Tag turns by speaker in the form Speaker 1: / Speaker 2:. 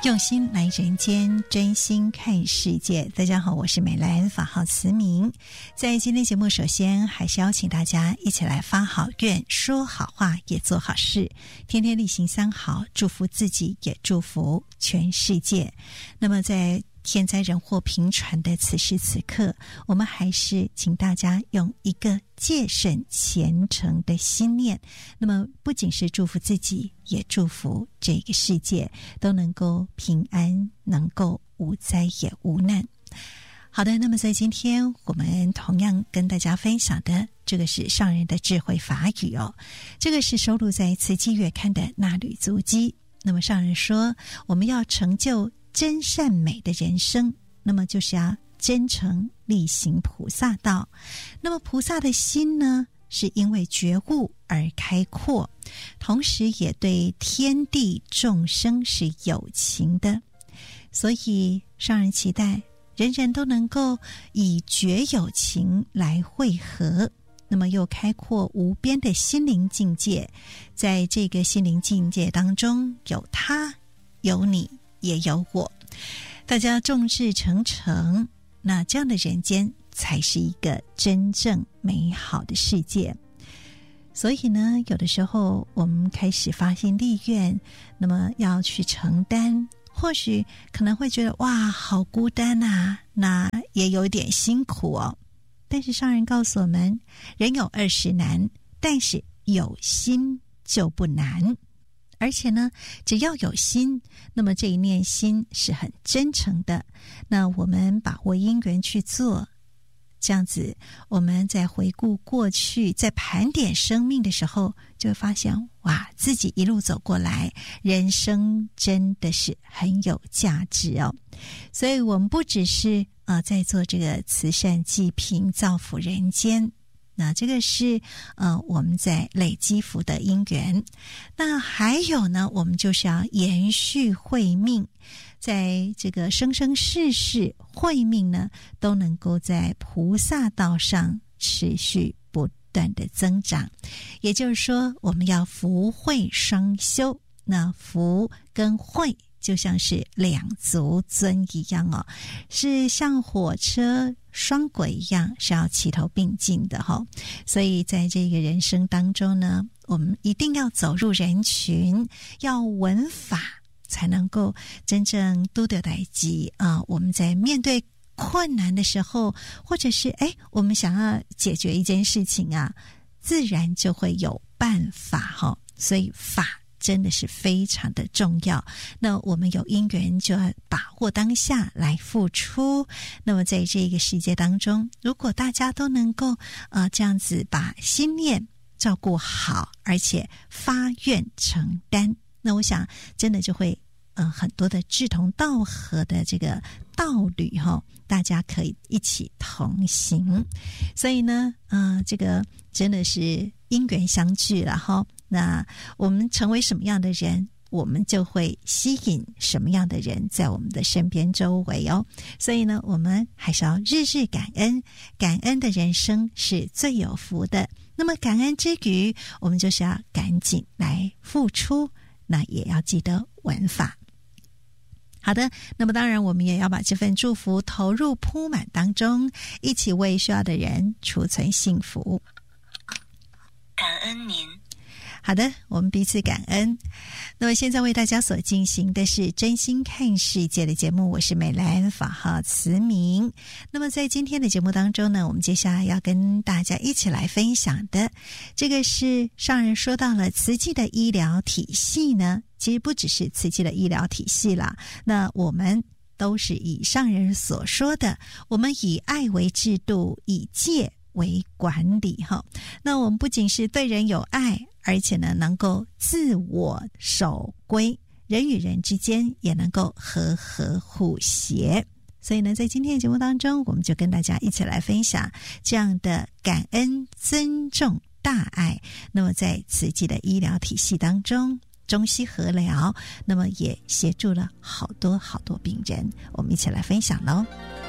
Speaker 1: 用心来人间，真心看世界。大家好，我是美兰，法号慈明。在今天节目，首先还是邀请大家一起来发好愿，说好话，也做好事，天天例行三好，祝福自己，也祝福全世界。那么在天灾人祸频传的此时此刻，我们还是请大家用一个戒慎虔诚的心念，那么不仅是祝福自己，也祝福这个世界都能够平安，能够无灾也无难。好的，那么在今天我们同样跟大家分享的这个是上人的智慧法语哦，这个是收录在《慈济月刊》的那履足迹。那么上人说，我们要成就真善美的人生，那么就是要真诚力行菩萨道。那么菩萨的心呢，是因为觉悟而开阔，同时也对天地众生是有情的。所以上人期待人人都能够以觉有情来汇合，那么又开阔无边的心灵境界。在这个心灵境界当中，有他，有你，也有我，大家众志成城，那这样的人间才是一个真正美好的世界。所以呢，有的时候我们开始发心立愿，那么要去承担，或许可能会觉得哇，好孤单啊，那也有点辛苦哦。但是上人告诉我们，人有20难，但是有心就不难。而且呢，只要有心，那么这一念心是很真诚的，那我们把握因缘去做，这样子我们在回顾过去，在盘点生命的时候，就会发现哇，自己一路走过来，人生真的是很有价值哦。所以我们不只是在做这个慈善济贫造福人间，那这个是我们在累积福德因缘。那还有呢，我们就是要延续慧命，在这个生生世世慧命呢，都能够在菩萨道上持续不断的增长。也就是说，我们要福慧双修，那福跟慧就像是两足尊一样哦，是像火车双轨一样，是要齐头并进的哈。所以在这个人生当中呢，我们一定要走入人群，要闻法，才能够真正拄到代志啊。我们在面对困难的时候，或者是我们想要解决一件事情啊，自然就会有办法哈。所以法真的是非常的重要，那我们有因缘就要把握当下来付出。那么在这个世界当中，如果大家都能够这样子把心念照顾好，而且发愿承担，那我想真的就会很多的志同道合的这个道侣大家可以一起同行。所以呢这个真的是因缘相聚了哈。那我们成为什么样的人，我们就会吸引什么样的人在我们的身边周围哦。所以呢，我们还是要日日感恩，感恩的人生是最有福的。那么感恩之余，我们就是要赶紧来付出，那也要记得闻法。好的，那么当然我们也要把这份祝福投入铺满当中，一起为需要的人储存幸福。
Speaker 2: 感恩您。
Speaker 1: 好的，我们彼此感恩。那么现在为大家所进行的是真心看世界的节目，我是美兰，法号慈明。那么在今天的节目当中呢，我们接下来要跟大家一起来分享的，这个是上人说到了慈济的医疗体系呢，其实不只是慈济的医疗体系啦，那我们都是以上人所说的，我们以爱为制度，以戒为管理哈。那我们不仅是对人有爱，而且呢能够自我守规，人与人之间也能够和和互协。所以呢，在今天的节目当中，我们就跟大家一起来分享这样的感恩、尊重、大爱。那么在慈济的医疗体系当中，中西合疗，那么也协助了好多好多病人，我们一起来分享咯。